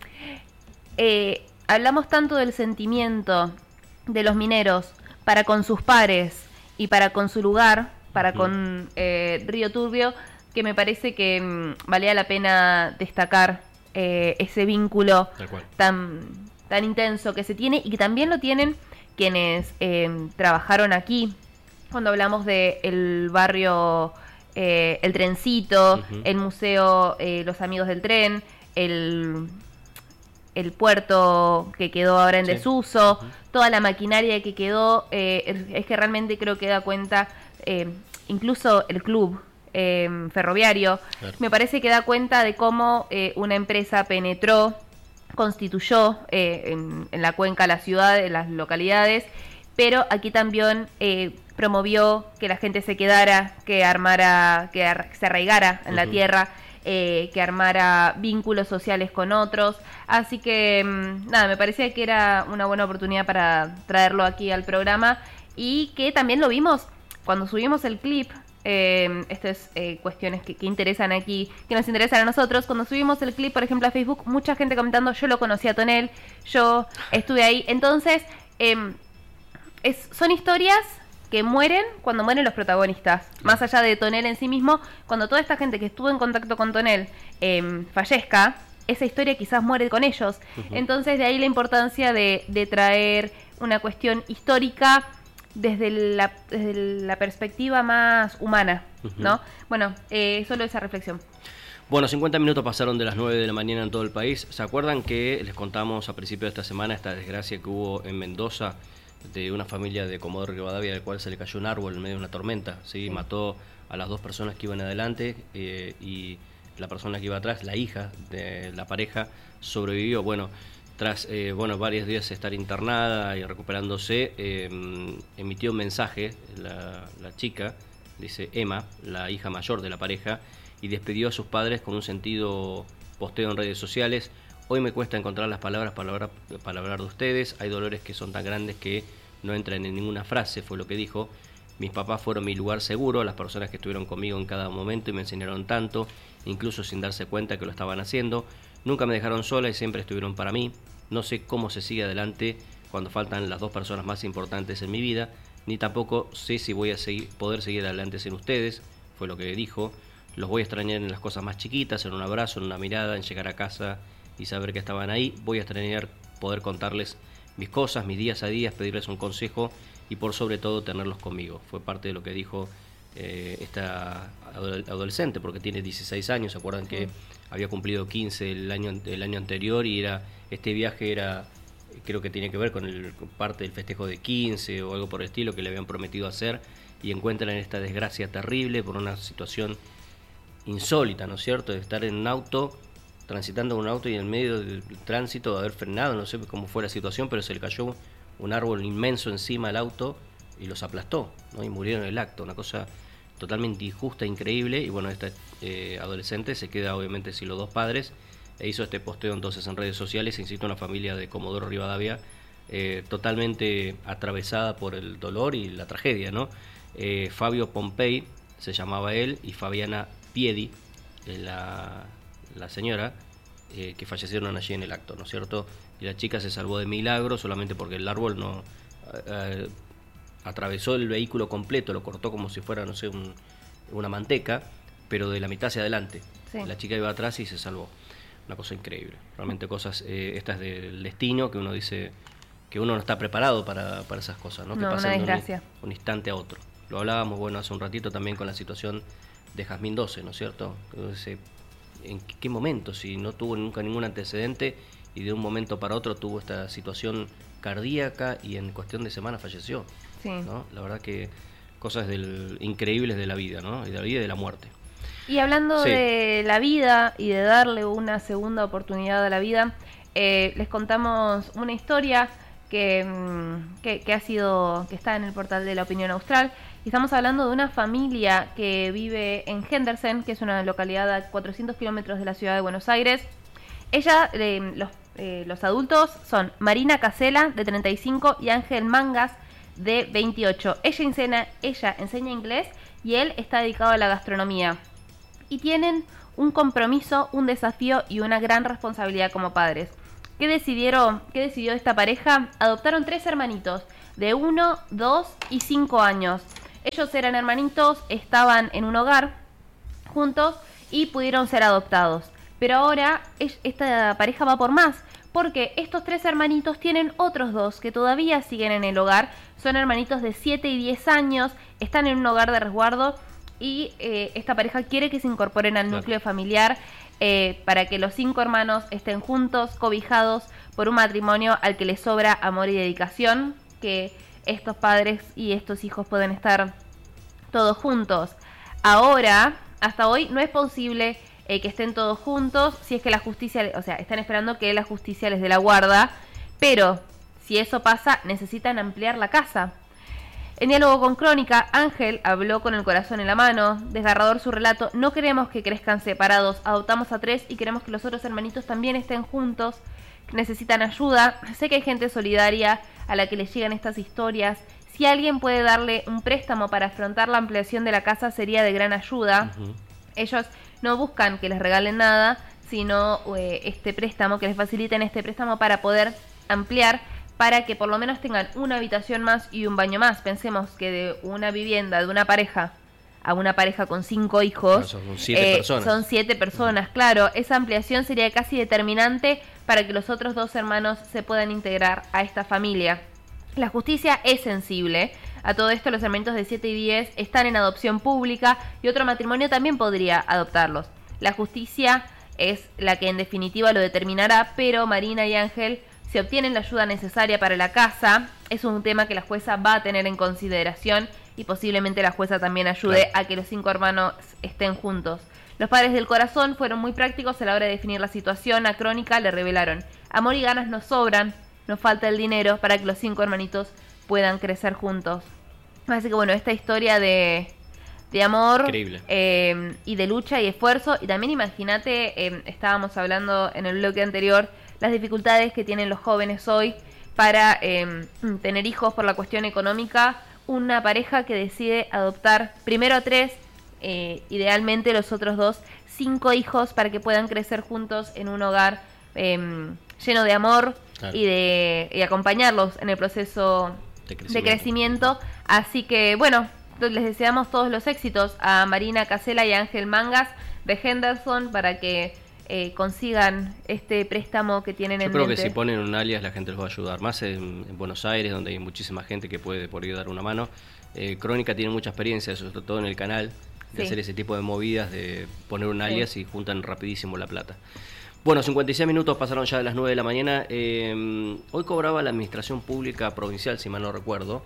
eh, hablamos tanto del sentimiento de los mineros para con sus pares y para con su lugar, para uh-huh. con eh, Río Turbio, que me parece que mmm, valía la pena destacar eh, ese vínculo tan, tan intenso que se tiene y que también lo tienen quienes eh, trabajaron aquí. Cuando hablamos de el barrio eh, El Trencito, uh-huh. el museo eh, Los Amigos del Tren, el, el puerto que quedó ahora en sí. desuso, uh-huh. toda la maquinaria que quedó, eh, es que realmente creo que da cuenta, eh, incluso el club Eh, ferroviario, claro. me parece que da cuenta de cómo eh, una empresa penetró, constituyó eh, en, en la cuenca la ciudad, en las localidades, pero aquí también eh, promovió que la gente se quedara, que armara, que ar- se arraigara en uh-huh. la tierra, eh, que armara vínculos sociales con otros, así que nada, me parecía que era una buena oportunidad para traerlo aquí al programa y que también lo vimos cuando subimos el clip. Eh, estas eh, cuestiones que, que interesan aquí, que nos interesan a nosotros. Cuando subimos el clip, por ejemplo, a Facebook, mucha gente comentando, yo lo conocí a Tonel, yo estuve ahí. Entonces, eh, es, son historias que mueren cuando mueren los protagonistas. Más allá de Tonel en sí mismo, cuando toda esta gente que estuvo en contacto con Tonel eh, fallezca, esa historia quizás muere con ellos. Uh-huh. Entonces, de ahí la importancia de, de traer una cuestión histórica desde la, desde la perspectiva más humana, uh-huh. ¿no? Bueno, eh, solo esa reflexión. Bueno, cincuenta minutos pasaron de las nueve de la mañana en todo el país. ¿Se acuerdan que les contamos a principio de esta semana esta desgracia que hubo en Mendoza de una familia de Comodoro Rivadavia, al cual se le cayó un árbol en medio de una tormenta? ¿Sí? Sí. Mató a las dos personas que iban adelante eh, y la persona que iba atrás, la hija de la pareja, sobrevivió. Bueno, tras eh, bueno, varios días de estar internada y recuperándose, eh, emitió un mensaje la, la chica, dice Emma, la hija mayor de la pareja, y despidió a sus padres con un sentido posteo en redes sociales. Hoy me cuesta encontrar las palabras para hablar, para hablar de ustedes. Hay dolores que son tan grandes que no entran en ninguna frase, fue lo que dijo. Mis papás fueron mi lugar seguro, las personas que estuvieron conmigo en cada momento y me enseñaron tanto, incluso sin darse cuenta que lo estaban haciendo. Nunca me dejaron sola y siempre estuvieron para mí. No sé cómo se sigue adelante cuando faltan las dos personas más importantes en mi vida, ni tampoco sé si voy a seguir, poder seguir adelante sin ustedes, fue lo que dijo. Los voy a extrañar en las cosas más chiquitas, en un abrazo, en una mirada, en llegar a casa y saber que estaban ahí. Voy a extrañar poder contarles mis cosas, mis días a días, pedirles un consejo y por sobre todo tenerlos conmigo. Fue parte de lo que dijo eh, esta adolescente, porque tiene dieciséis años. ¿Se acuerdan que había cumplido quince el año, el año anterior y era este viaje era, creo que tiene que ver con el, parte del festejo de quince o algo por el estilo que le habían prometido hacer, y encuentran esta desgracia terrible por una situación insólita, ¿no es cierto? De estar en un auto, transitando un auto y en medio del tránsito, de haber frenado, no sé cómo fue la situación, pero se le cayó un árbol inmenso encima del auto y los aplastó, ¿no? Y murieron en el acto, una cosa totalmente injusta, increíble. Y bueno, esta eh, adolescente se queda obviamente sin los dos padres e hizo este posteo entonces en redes sociales. Insisto, una familia de Comodoro Rivadavia eh, totalmente atravesada por el dolor y la tragedia, ¿no? Eh, Fabio Pompei se llamaba él y Fabiana Piedi, eh, la, la señora, eh, que fallecieron allí en el acto, ¿no es cierto? Y la chica se salvó de milagro solamente porque el árbol no eh, atravesó el vehículo completo, lo cortó como si fuera, no sé, un, una manteca, pero de la mitad hacia adelante. Sí. La chica iba atrás y se salvó. Una cosa increíble. Realmente cosas eh, estas del destino que uno dice que uno no está preparado para, para esas cosas, ¿no? Que no, pasan una de desgracia. Un, un instante a otro. Lo hablábamos, bueno, hace un ratito también con la situación de Jazmín doce, ¿no es cierto? Entonces, ¿en qué momento? Si no tuvo nunca ningún antecedente y de un momento para otro tuvo esta situación cardíaca y en cuestión de semanas falleció, sí. ¿no? La verdad que cosas del, increíbles de la vida, ¿no? Y de la vida y de la muerte. Y hablando sí. de la vida y de darle una segunda oportunidad a la vida, eh, les contamos una historia que, que, que ha sido, que está en el portal de La Opinión Austral. Y estamos hablando de una familia que vive en Henderson, que es una localidad a cuatrocientos kilómetros de la ciudad de Buenos Aires. Ella, eh, los, eh, los adultos son Marina Casela, de treinta y cinco, y Ángel Mangas, de veintiocho. Ella enseña, ella enseña inglés y él está dedicado a la gastronomía. Y tienen un compromiso, un desafío y una gran responsabilidad como padres. ¿Qué decidieron, qué decidió esta pareja? Adoptaron tres hermanitos de uno, dos y cinco años. Ellos eran hermanitos, estaban en un hogar juntos y pudieron ser adoptados. Pero ahora esta pareja va por más, porque estos tres hermanitos tienen otros dos que todavía siguen en el hogar. Son hermanitos de siete y diez años, están en un hogar de resguardo y eh, esta pareja quiere que se incorporen al núcleo familiar eh, para que los cinco hermanos estén juntos, cobijados por un matrimonio al que les sobra amor y dedicación, que estos padres y estos hijos pueden estar todos juntos. Ahora, hasta hoy, no es posible eh, que estén todos juntos, si es que la justicia, o sea, están esperando que la justicia les dé la guarda, pero si eso pasa, necesitan ampliar la casa. En diálogo con Crónica, Ángel habló con el corazón en la mano, desgarrador su relato: no queremos que crezcan separados, adoptamos a tres y queremos que los otros hermanitos también estén juntos, necesitan ayuda. Sé que hay gente solidaria a la que les llegan estas historias. Si alguien puede darle un préstamo para afrontar la ampliación de la casa, sería de gran ayuda. Uh-huh. Ellos no buscan que les regalen nada, sino eh, este préstamo, que les faciliten este préstamo para poder ampliar, para que por lo menos tengan una habitación más y un baño más. Pensemos que de una vivienda, de una pareja a una pareja con cinco hijos, son siete eh, personas. Son siete personas, uh-huh. Claro. Esa ampliación sería casi determinante para que los otros dos hermanos se puedan integrar a esta familia. La justicia es sensible. A todo esto, los hermanitos de siete y diez están en adopción pública y otro matrimonio también podría adoptarlos. La justicia es la que en definitiva lo determinará, pero Marina y Ángel, si obtienen la ayuda necesaria para la casa, es un tema que la jueza va a tener en consideración y posiblemente la jueza también ayude claro. a que los cinco hermanos estén juntos. Los padres del corazón fueron muy prácticos a la hora de definir la situación. A Crónica le revelaron: amor y ganas nos sobran, nos falta el dinero para que los cinco hermanitos puedan crecer juntos. Así que bueno, esta historia de, de amor eh, y de lucha y esfuerzo. Y también imagínate, eh, estábamos hablando en el bloque anterior, las dificultades que tienen los jóvenes hoy para eh, tener hijos por la cuestión económica. Una pareja que decide adoptar primero a tres, eh, idealmente los otros dos, cinco hijos para que puedan crecer juntos en un hogar eh, lleno de amor claro. y de y acompañarlos en el proceso de crecimiento. de crecimiento. Así que bueno, les deseamos todos los éxitos a Marina Casela y a Ángel Mangas de Henderson para que eh, consigan este préstamo que tienen Yo en creo mente. que si ponen un alias la gente los va a ayudar, más en, en Buenos Aires, donde hay muchísima gente que puede por ahí dar una mano. eh, Crónica tiene mucha experiencia, sobre todo en el canal, de sí. hacer ese tipo de movidas, de poner un alias sí. y juntan rapidísimo la plata. Bueno, cincuenta y seis minutos pasaron ya de las nueve de la mañana. Eh, hoy cobraba la Administración Pública Provincial, si mal no recuerdo,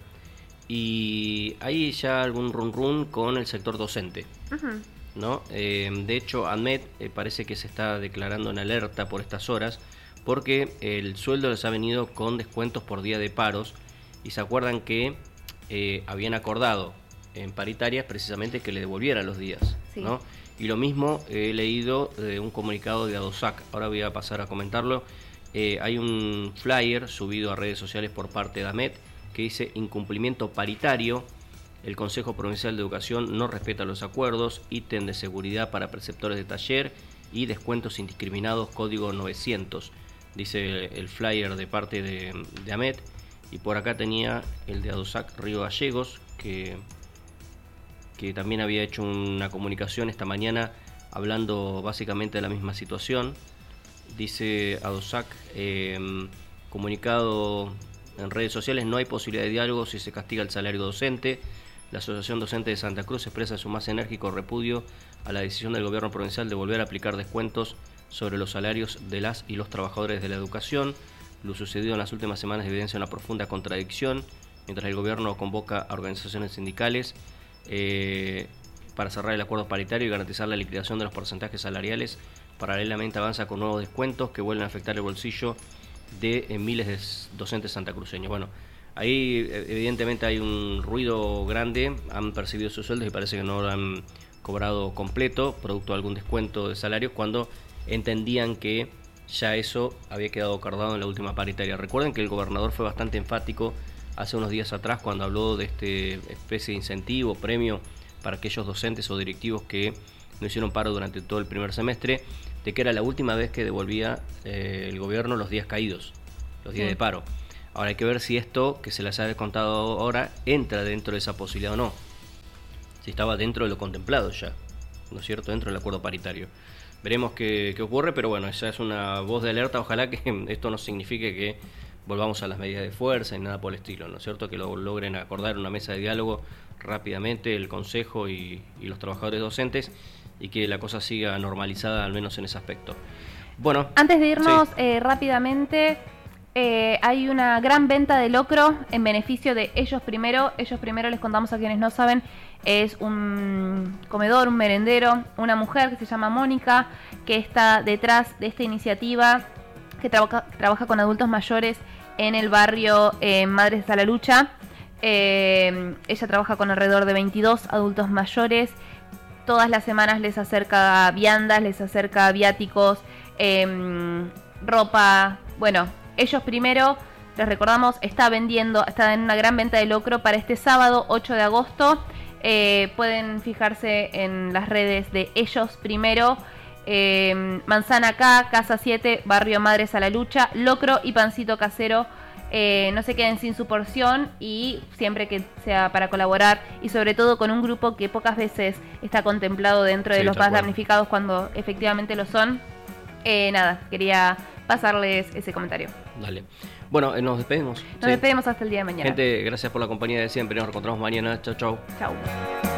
y hay ya algún run run con el sector docente, uh-huh. ¿no? Eh, de hecho, ANMET eh, parece que se está declarando en alerta por estas horas, porque el sueldo les ha venido con descuentos por día de paros, y se acuerdan que eh, habían acordado en paritarias precisamente que le devolvieran los días, sí. ¿no? Y lo mismo he leído de un comunicado de ADOSAC, ahora voy a pasar a comentarlo. Eh, hay un flyer subido a redes sociales por parte de ANMET que dice: incumplimiento paritario, el Consejo Provincial de Educación no respeta los acuerdos, ítem de seguridad para preceptores de taller y descuentos indiscriminados, código novecientos, dice el flyer de parte de, de ANMET. Y por acá tenía el de ADOSAC Río Gallegos, que... que también había hecho una comunicación esta mañana hablando básicamente de la misma situación. Dice ADOSAC, eh, comunicado en redes sociales: no hay posibilidad de diálogo si se castiga el salario docente. La Asociación Docente de Santa Cruz expresa su más enérgico repudio a la decisión del gobierno provincial de volver a aplicar descuentos sobre los salarios de las y los trabajadores de la educación. Lo sucedido en las últimas semanas evidencia una profunda contradicción, mientras el gobierno convoca a organizaciones sindicales Eh, para cerrar el acuerdo paritario y garantizar la liquidación de los porcentajes salariales. Paralelamente avanza con nuevos descuentos que vuelven a afectar el bolsillo de eh, miles de docentes santacruceños. Bueno, ahí evidentemente hay un ruido grande, han percibido sus sueldos y parece que no lo han cobrado completo, producto de algún descuento de salarios, cuando entendían que ya eso había quedado acordado en la última paritaria. Recuerden que el gobernador fue bastante enfático hace unos días atrás cuando habló de este especie de incentivo, premio para aquellos docentes o directivos que no hicieron paro durante todo el primer semestre, de que era la última vez que devolvía eh, el gobierno los días caídos, los días Sí. de paro. Ahora hay que ver si esto que se les ha descontado ahora entra dentro de esa posibilidad o no. Si estaba dentro de lo contemplado ya, ¿no es cierto? Dentro del acuerdo paritario. Veremos qué, qué ocurre, pero bueno, esa es una voz de alerta. Ojalá que esto no signifique que volvamos a las medidas de fuerza ni nada por el estilo, ¿no es cierto? Que lo logren acordar en una mesa de diálogo rápidamente el Consejo y, y los trabajadores docentes, y que la cosa siga normalizada al menos en ese aspecto. Bueno, Antes de irnos sí. eh, rápidamente, eh, hay una gran venta de locro en beneficio de Ellos Primero. Ellos Primero, les contamos a quienes no saben, es un comedor, un merendero, una mujer que se llama Mónica, que está detrás de esta iniciativa, que trabaja, trabaja con adultos mayores en el barrio eh, Madres a la Lucha. Eh, ella trabaja con alrededor de veintidós adultos mayores. Todas las semanas les acerca viandas, les acerca viáticos, eh, ropa. Bueno, Ellos Primero, les recordamos, está vendiendo, está en una gran venta de locro para este sábado ocho de agosto. Eh, pueden fijarse en las redes de Ellos Primero. Eh, Manzana K, Casa siete, Barrio Madres a la Lucha, locro y pancito casero. Eh, no se queden sin su porción, y siempre que sea para colaborar, y sobre todo con un grupo que pocas veces está contemplado dentro de Sí, los tal más cual. damnificados cuando efectivamente lo son. Eh, nada, quería pasarles ese comentario. Dale. Bueno, eh, nos despedimos. Nos despedimos hasta el día de mañana. Gente, gracias por la compañía de siempre. Nos encontramos mañana. Chau, chau. Chau.